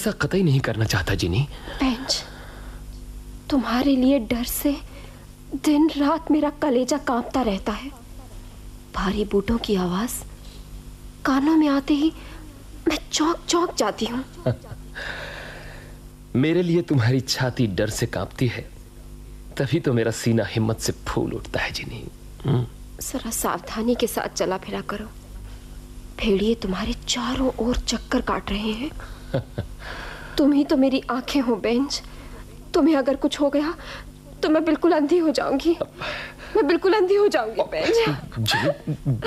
ऐसा कतई नहीं करना चाहता जिनी। बेंच, तुम्हारे लिए डर से दिन रात मेरा कलेजा कांपता रहता है। भारी बूटों की आवाज कानों में आते ही मैं चौंक चौंक जाती हूँ। मेरे लिए तुम्हारी छाती डर से कांपती है, तभी तो मेरा सीना हिम्मत से फूल उठता है जिनी। जरा सावधानी के साथ चला फिरा करो, भेड़िए तुम्हारे चारों ओर चक्कर काट रहे हैं। तुम ही तो मेरी आंखें हो बेंच। तुम्हें अगर कुछ हो गया तो मैं बिल्कुल अंधी हो जाऊंगी। मैं बिल्कुल अंधी हो जाऊंगी बेंच।